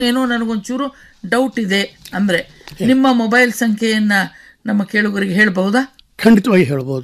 ಏನೋ ನನಗೊಂಚೂರು ಡೌಟ್ ಇದೆ ಅಂದ್ರೆ ನಿಮ್ಮ ಮೊಬೈಲ್ ಸಂಖ್ಯೆಯನ್ನ ನಮ್ಮ ಕೇಳುಗರಿಗೆ ಹೇಳಬಹುದಾ? ಖಂಡಿತವಾಗಿ ಹೇಳ್ಬೋದು.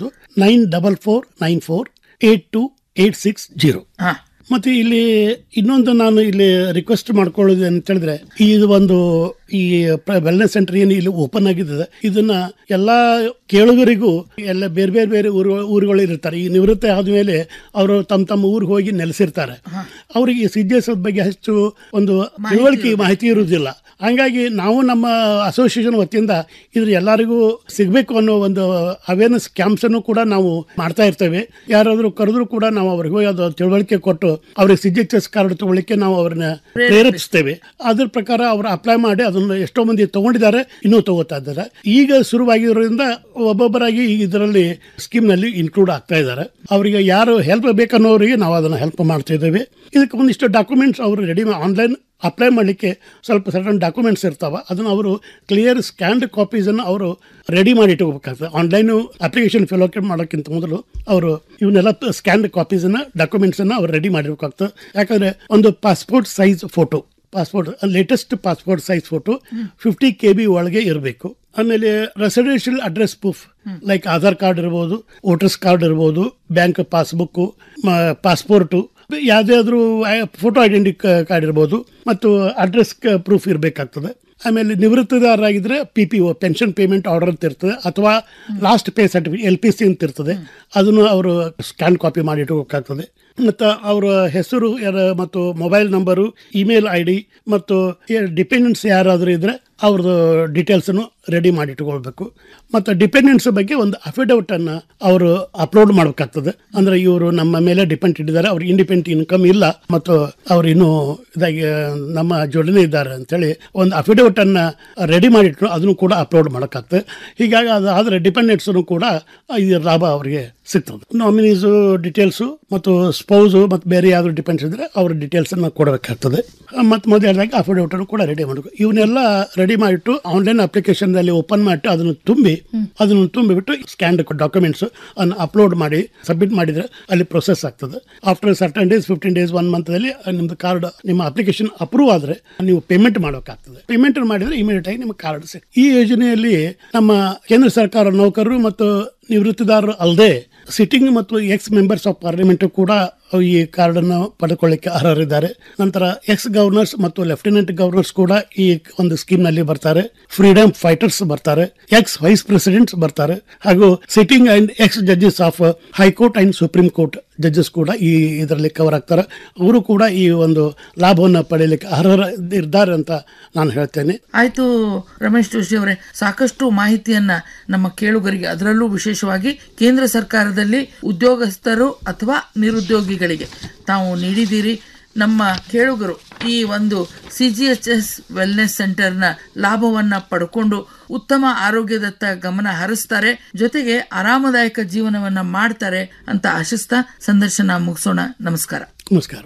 9494828660. ಮತ್ತೆ ಇಲ್ಲಿ ಇನ್ನೊಂದು ನಾನು ಇಲ್ಲಿ ರಿಕ್ವೆಸ್ಟ್ ಮಾಡ್ಕೊಳ್ಳೋದು ಅಂತ ಹೇಳಿದ್ರೆ, ಇದು ಒಂದು ಈ ವೆಲ್ನೆಸ್ ಸೆಂಟರ್ ಏನು ಇಲ್ಲಿ ಓಪನ್ ಆಗಿದೆ, ಇದನ್ನ ಎಲ್ಲಾ ಕೇಳುಗರಿಗೂ ಎಲ್ಲ ಬೇರೆ ಬೇರೆ ಬೇರೆ ಊರುಗಳು ಇರ್ತಾರೆ. ಈ ನಿವೃತ್ತಿ ಆದ್ಮೇಲೆ ಅವರು ತಮ್ಮ ಊರಿಗೆ ಹೋಗಿ ನೆಲೆಸಿರ್ತಾರೆ. ಅವರಿಗೆ CGHS ಬಗ್ಗೆ ಹೆಚ್ಚು ಒಂದು ತಿಳುವಳಿಕೆ ಮಾಹಿತಿ ಇರುವುದಿಲ್ಲ. ಹಂಗಾಗಿ ನಾವು ನಮ್ಮ ಅಸೋಸಿಯೇಷನ್ ವತಿಯಿಂದ ಇದ್ರ ಎಲ್ಲರಿಗೂ ಸಿಗಬೇಕು ಅನ್ನೋ ಒಂದು ಅವೇರ್ನೆಸ್ ಕ್ಯಾಂಪ್ಸ್ ಅನ್ನು ಕೂಡ ನಾವು ಮಾಡ್ತಾ ಇರ್ತೇವೆ. ಯಾರಾದರೂ ಕರೆದ್ರು ಕೂಡ ನಾವು ಅವ್ರಿಗೆ ಹೋಗಿ ಅದು ತಿಳುವಳಿಕೆ ಕೊಟ್ಟು ಅವ್ರಿಗೆ CGHS ಕಾರ್ಡ್ ತಗೊಳ್ಳಿಕ್ಕೆ ನಾವು ಅವ್ರನ್ನ ಪ್ರೇರೇಪಿಸ್ತೇವೆ. ಅದ್ರ ಪ್ರಕಾರ ಅವರು ಅಪ್ಲೈ ಮಾಡಿ ಅದನ್ನು ಎಷ್ಟೋ ಮಂದಿ ತಗೊಂಡಿದ್ದಾರೆ, ಇನ್ನೂ ತಗೋತಾ ಇದ್ದಾರೆ. ಈಗ ಶುರುವಾಗಿರೋದ್ರಿಂದ ಒಬ್ಬೊಬ್ಬರಾಗಿ ಇದರಲ್ಲಿ ಸ್ಕೀಮ್ ನಲ್ಲಿ ಇನ್ಕ್ಲೂಡ್ ಆಗ್ತಾ ಇದ್ದಾರೆ. ಅವರಿಗೆ ಯಾರು ಹೆಲ್ಪ್ ಬೇಕನ್ನೋರಿಗೆ ನಾವು ಅದನ್ನ ಹೆಲ್ಪ್ ಮಾಡ್ತಾ ಇದ್ದೇವೆ. ಇದಕ್ಕೆ ಒಂದಿಷ್ಟು ಡಾಕ್ಯುಮೆಂಟ್ಸ್ ಅವರು ರೆಡಿ ಆನ್ಲೈನ್ ಅಪ್ಲೈ ಮಾಡಲಿಕ್ಕೆ ಸ್ವಲ್ಪ ಸರ್ಟನ್ ಡಾಕ್ಯುಮೆಂಟ್ಸ್ ಇರ್ತಾವೆ. ಅದನ್ನು ಅವರು ಕ್ಲಿಯರ್ ಸ್ಕ್ಯಾನ್ಡ್ ಕಾಪೀಸನ್ನು ಅವರು ರೆಡಿ ಮಾಡಿ ಇಟ್ಕೋಬೇಕಾಗ್ತದೆ. ಆನ್ಲೈನು ಅಪ್ಲಿಕೇಶನ್ ಫಿಲ್ ಮಾಡೋಕ್ಕಿಂತ ಮೊದಲು ಅವರು ಇವನ್ನೆಲ್ಲ ಸ್ಕ್ಯಾನ್ಡ್ ಕಾಪೀಸನ್ನು ಡಾಕ್ಯುಮೆಂಟ್ಸನ್ನು ಅವ್ರು ರೆಡಿ ಮಾಡಿರ್ಬೇಕಾಗ್ತದೆ. ಯಾಕಂದರೆ ಒಂದು passport size photo, latest passport size photo 50 KB ಒಳಗೆ ಇರಬೇಕು. ಆಮೇಲೆ residential address proof like Aadhaar card ಇರ್ಬೋದು, ವೋಟರ್ಸ್ ಕಾರ್ಡ್ ಇರ್ಬೋದು, ಬ್ಯಾಂಕ್ ಪಾಸ್ಬುಕ್, ಪಾಸ್ಪೋರ್ಟು, ಯಾವುದಾದ್ರೂ ಫೋಟೋ ಐಡೆಂಟಿ ಕಾರ್ಡ್ ಇರ್ಬೋದು ಮತ್ತು ಅಡ್ರೆಸ್ ಪ್ರೂಫ್ ಇರಬೇಕಾಗ್ತದೆ. ಆಮೇಲೆ ನಿವೃತ್ತಿದಾರರಾಗಿದ್ದರೆ PPO ಪೆನ್ಷನ್ ಪೇಮೆಂಟ್ ಆರ್ಡರ್ ಅಂತ ಇರ್ತದೆ, ಅಥವಾ ಲಾಸ್ಟ್ ಪೇ ಸರ್ಟಿಫಿಕೇಟ್ LPC ಅಂತ ಇರ್ತದೆ. ಅದನ್ನು ಅವರು ಸ್ಕ್ಯಾನ್ ಕಾಪಿ ಮಾಡಿ ಇಟ್ಕೋಬೇಕಾಗ್ತದೆ. ಮತ್ತು ಅವರ ಹೆಸರು ಮತ್ತು ಮೊಬೈಲ್ ನಂಬರು, ಇಮೇಲ್ ID ಮತ್ತು ಡಿಪೆಂಡೆಂಟ್ಸ್ ಯಾರಾದರೂ ಇದ್ದರೆ ಅವ್ರದ್ದು ಡೀಟೇಲ್ಸನ್ನು ರೆಡಿ ಮಾಡಿ ಇಟ್ಕೊಳ್ಬೇಕು. ಮತ್ತು ಡಿಪೆಂಡೆಂಟ್ಸ್ ಬಗ್ಗೆ ಒಂದು ಅಫಿಡವಿಟನ್ನು ಅವರು ಅಪ್ಲೋಡ್ ಮಾಡಬೇಕಾಗ್ತದೆ. ಅಂದರೆ ಇವರು ನಮ್ಮ ಮೇಲೆ ಡಿಪೆಂಡ್ ಇಟ್ಟಿದ್ದಾರೆ, ಅವ್ರಿಗೆ ಇಂಡಿಪೆಂಡೆಂಟ್ ಇನ್ಕಮ್ ಇಲ್ಲ ಮತ್ತು ಅವ್ರು ಇನ್ನೂ ಇದಾಗಿ ನಮ್ಮ ಜೋಡಣೆ ಇದ್ದಾರೆ ಅಂತೇಳಿ ಒಂದು ಅಫಿಡವಿಟನ್ನು ರೆಡಿ ಮಾಡಿಟ್ಟು ಅದನ್ನು ಕೂಡ ಅಪ್ಲೋಡ್ ಮಾಡೋಕ್ಕಾಗ್ತದೆ. ಹೀಗಾಗಿ ಅದಾದರೆ ಡಿಪೆಂಡೆಂಟ್ಸನ್ನು ಕೂಡ ಇದರ ಲಾಭ ಅವರಿಗೆ ಸಿಗ್ತದೆ. ನಾಮಿನೀಸು ಡೀಟೇಲ್ಸು ಮತ್ತು ಸ್ಪೌಸು ಮತ್ತು ಬೇರೆ ಯಾವ್ದು ಡಿಪೆಂಡ್ಸ್ ಇದ್ದರೆ ಅವ್ರ ಡೀಟೇಲ್ಸನ್ನು ಕೊಡಬೇಕಾಗ್ತದೆ. ಮತ್ತು ಮೊದಲು ಹೇಳಿದಾಗ ಅಫಿಡವಿಟನ್ನು ಕೂಡ ರೆಡಿ ಮಾಡಬೇಕು. ಇವನ್ನೆಲ್ಲ ರೆಡಿ ಮಾಡಿಟ್ಟು ಆನ್ಲೈನ್ ಅಪ್ಲಿಕೇಶನ್ ಅಲ್ಲಿ ಓಪನ್ ಮಾಡಿ ಅದನ್ನು ತುಂಬಿಬಿಟ್ಟು ಸ್ಕ್ಯಾನ್ ಡಾಕ್ಯುಮೆಂಟ್ಸ್ ಅನ್ನು ಅಪ್ಲೋಡ್ ಮಾಡಿ ಸಬ್ಮಿಟ್ ಮಾಡಿದ್ರೆ ಅಲ್ಲಿ ಪ್ರೊಸೆಸ್ ಆಗ್ತದೆ. After certain days, 15 days, 1 month ನಿಮ್ದು ಕಾರ್ಡ್, ನಿಮ್ಮ ಅಪ್ಲಿಕೇಶನ್ ಅಪ್ರೂವ್ ಆದರೆ ನೀವು ಪೇಮೆಂಟ್ ಮಾಡಬೇಕಾಗ್ತದೆ. ಪೇಮೆಂಟ್ ಮಾಡಿದ್ರೆ ಇಮಿಡಿಯೇಟ್ ಆಗಿ ನಿಮ್ಮ ಕಾರ್ಡ್ ಸಿಗ್ತದೆ. ಈ ಯೋಜನೆಯಲ್ಲಿ ನಮ್ಮ ಕೇಂದ್ರ ಸರ್ಕಾರ ನೌಕರರು ಮತ್ತು ನಿವೃತ್ತಿದಾರರು ಅಲ್ಲದೆ ಸಿಟ್ಟಿಂಗ್ ಮತ್ತು ಎಕ್ಸ್ ಮೆಂಬರ್ಸ್ ಆಫ್ ಪಾರ್ಲಿಮೆಂಟ್ ಕೂಡ ಈ ಕಾರ್ಡನ್ನು ಪಡೆದುಕೊಳ್ಳಿಕ್ಕೆ ಅರ್ಹರಿದ್ದಾರೆ. ನಂತರ ಎಕ್ಸ್ ಗವರ್ನರ್ಸ್ ಮತ್ತು ಲೆಫ್ಟಿನೆಂಟ್ ಗವರ್ನರ್ಸ್ ಕೂಡ ಈ ಒಂದು ಸ್ಕೀಮ್ ನಲ್ಲಿ ಬರ್ತಾರೆ. ಫ್ರೀಡಮ್ ಫೈಟರ್ಸ್ ಬರ್ತಾರೆ, ಎಕ್ಸ್ ವೈಸ್ ಪ್ರೆಸಿಡೆಂಟ್ಸ್ ಬರ್ತಾರೆ, ಹಾಗೂ sitting and X judges of high court and supreme court judges ಕೂಡ ಈ ಇದರಲ್ಲಿ ಕವರ್ ಆಗ್ತಾರೆ. ಅವರು ಕೂಡ ಈ ಒಂದು ಲಾಭವನ್ನು ಪಡೆಯಲಿಕ್ಕೆ ಅರ್ಹರಿದ್ದಾರೆ ಅಂತ ನಾನು ಹೇಳ್ತೇನೆ. ಆಯ್ತು ರಮೇಶ್ ಜೋಶಿ ಅವರೇ, ಸಾಕಷ್ಟು ಮಾಹಿತಿಯನ್ನ ನಮ್ಮ ಕೇಳುಗರಿಗೆ, ಅದರಲ್ಲೂ ವಿಶೇಷವಾಗಿ ಕೇಂದ್ರ ಸರ್ಕಾರದಲ್ಲಿ ಉದ್ಯೋಗಸ್ಥರು ಅಥವಾ ನಿರುದ್ಯೋಗಿಗಳಿಗೆ ತಾವು ನೀಡಿದ್ದೀರಿ. ನಮ್ಮ ಕೇಳುಗರು ಈ ಒಂದು CGHS ವೆಲ್ನೆಸ್ ಸೆಂಟರ್ನ ಲಾಭವನ್ನ ಪಡ್ಕೊಂಡು ಉತ್ತಮ ಆರೋಗ್ಯದತ್ತ ಗಮನ ಹರಿಸ್ತಾರೆ, ಜೊತೆಗೆ ಆರಾಮದಾಯಕ ಜೀವನವನ್ನ ಮಾಡ್ತಾರೆ ಅಂತ ಆಶಿಸ್ತಾ ಸಂದರ್ಶನ ಮುಗಿಸೋಣ. ನಮಸ್ಕಾರ. ನಮಸ್ಕಾರ.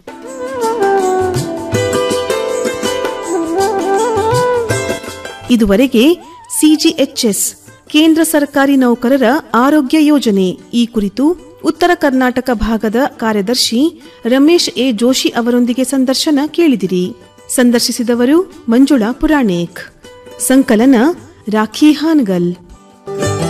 ಇದುವರೆಗೆ CGHS ಕೇಂದ್ರ ಸರ್ಕಾರಿ ನೌಕರರ ಆರೋಗ್ಯ ಯೋಜನೆ ಈ ಕುರಿತು ಉತ್ತರ ಕರ್ನಾಟಕ ಭಾಗದ ಕಾರ್ಯದರ್ಶಿ ರಮೇಶ್ ಎ ಜೋಶಿ ಅವರೊಂದಿಗೆ ಸಂದರ್ಶನ ಕೇಳಿದಿರಿ. ಸಂದರ್ಶಿಸಿದವರು ಮಂಜುಳಾ ಪುರಾಣಿಕ್. ಸಂಕಲನ ರಾಖಿ ಹಾನಗಲ್.